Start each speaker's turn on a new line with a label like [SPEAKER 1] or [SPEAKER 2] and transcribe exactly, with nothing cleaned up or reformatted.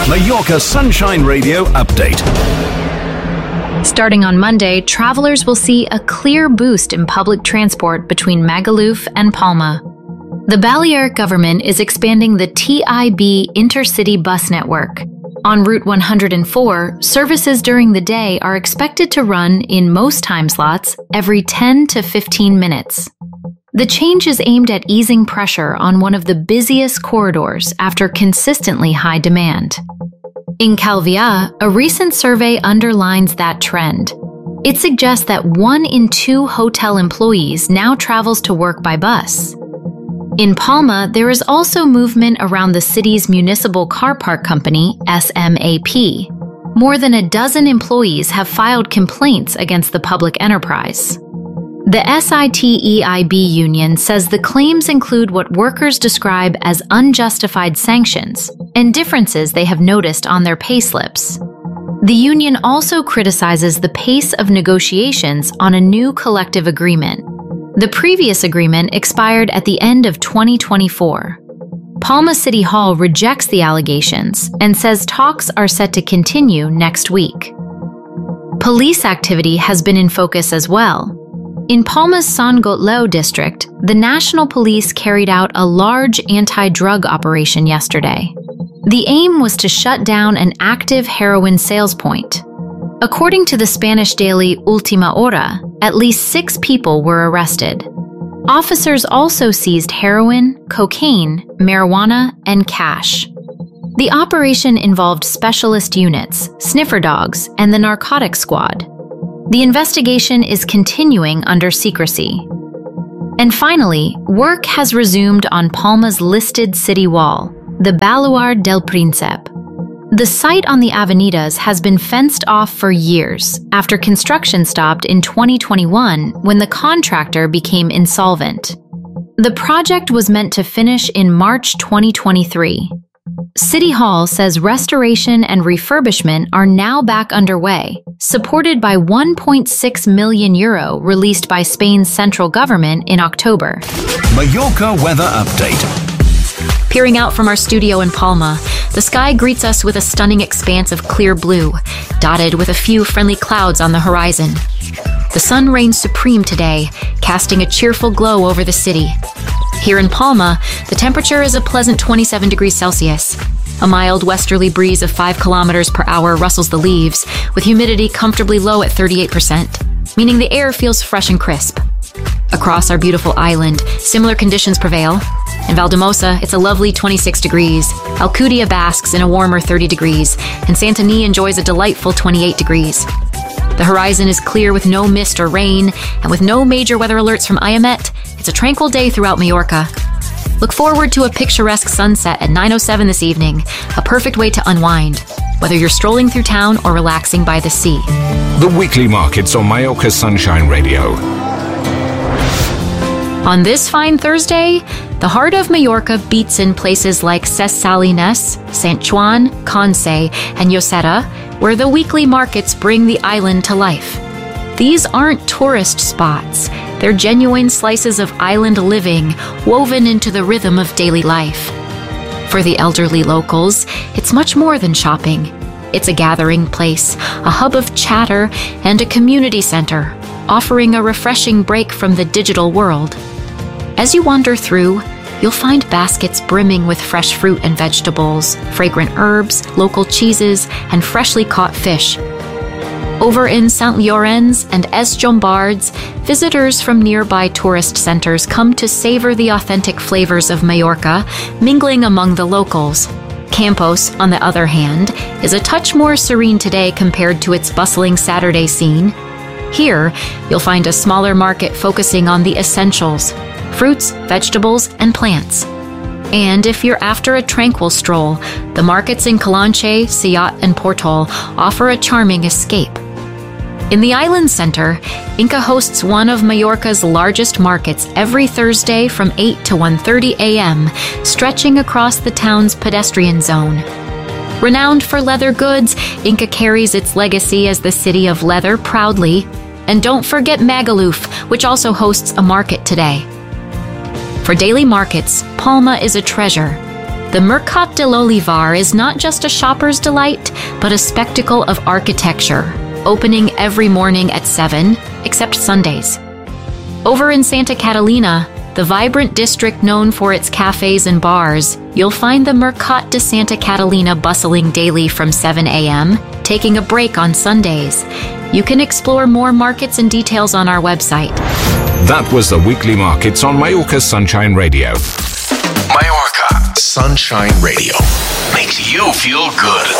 [SPEAKER 1] Mallorca Sunshine Radio update.
[SPEAKER 2] Starting on Monday, travelers will see a clear boost in public transport between Magaluf and Palma. The Balearic government is expanding the T I B intercity bus network. On Route one hundred four, services during the day are expected to run in most time slots every ten to fifteen minutes. The change is aimed at easing pressure on one of the busiest corridors after consistently high demand. In Calvià, a recent survey underlines that trend. It suggests that one in two hotel employees now travels to work by bus. In Palma, there is also movement around the city's municipal car park company, S M A P. More than a dozen employees have filed complaints against the public enterprise. The S I T E I B union says the claims include what workers describe as unjustified sanctions and differences they have noticed on their payslips. The union also criticizes the pace of negotiations on a new collective agreement. The previous agreement expired at the end of twenty twenty-four. Palma City Hall rejects the allegations and says talks are set to continue next week. Police activity has been in focus as well. In Palma's San Gotlao district, the National Police carried out a large anti-drug operation yesterday. The aim was to shut down an active heroin sales point. According to the Spanish daily Última Hora, at least six people were arrested. Officers also seized heroin, cocaine, marijuana, and cash. The operation involved specialist units, sniffer dogs, and the narcotics squad. The investigation is continuing under secrecy. And finally, work has resumed on Palma's listed city wall, the Baluard del Príncipe. The site on the avenidas has been fenced off for years after construction stopped in twenty twenty-one when the contractor became insolvent. The project was meant to finish in March twenty twenty-three. City Hall says restoration and refurbishment are now back underway, supported by one point six million euro released by Spain's central government in October.
[SPEAKER 1] Mallorca weather update.
[SPEAKER 2] Peering out from our studio in Palma, the sky greets us with a stunning expanse of clear blue, dotted with a few friendly clouds on the horizon. The sun reigns supreme today, casting a cheerful glow over the city. Here in Palma, the temperature is a pleasant twenty-seven degrees Celsius. A mild westerly breeze of five kilometers per hour rustles the leaves, with humidity comfortably low at thirty-eight percent, meaning the air feels fresh and crisp. Across our beautiful island, similar conditions prevail. In Valdemosa, it's a lovely twenty-six degrees. Alcudia basks in a warmer thirty degrees, and Santany enjoys a delightful twenty-eight degrees. The horizon is clear with no mist or rain, and with no major weather alerts from IAMET, it's a tranquil day throughout Mallorca. Look forward to a picturesque sunset at nine oh seven this evening, a perfect way to unwind, whether you're strolling through town or relaxing by the sea.
[SPEAKER 1] The weekly markets on Mallorca Sunshine Radio.
[SPEAKER 2] On this fine Thursday, the heart of Mallorca beats in places like Ses Salines, Sant Joan, Conce, and Lloseta, where the weekly markets bring the island to life. These aren't tourist spots. They're genuine slices of island living woven into the rhythm of daily life. For the elderly locals, it's much more than shopping. It's a gathering place, a hub of chatter, and a community center, offering a refreshing break from the digital world. As you wander through, you'll find baskets brimming with fresh fruit and vegetables, fragrant herbs, local cheeses, and freshly caught fish. Over in Saint Llorenç and Es Llombards, visitors from nearby tourist centers come to savor the authentic flavors of Mallorca, mingling among the locals. Campos, on the other hand, is a touch more serene today compared to its bustling Saturday scene. Here, you'll find a smaller market focusing on the essentials: fruits, vegetables, and plants. And if you're after a tranquil stroll, the markets in Calonche, Siat, and Portol offer a charming escape. In the island center, Inca hosts one of Mallorca's largest markets every Thursday from eight to one thirty a m, stretching across the town's pedestrian zone. Renowned for leather goods, Inca carries its legacy as the city of leather proudly. And don't forget Magaluf, which also hosts a market today. For daily markets, Palma is a treasure. The Mercat de l'Olivar is not just a shopper's delight, but a spectacle of architecture, opening every morning at seven, except Sundays. Over in Santa Catalina, the vibrant district known for its cafes and bars, you'll find the Mercat de Santa Catalina bustling daily from seven a.m., taking a break on Sundays. You can explore more markets and details on our website.
[SPEAKER 1] That was the Weekly Markets on Mallorca Sunshine Radio.
[SPEAKER 3] Mallorca Sunshine Radio makes you feel good.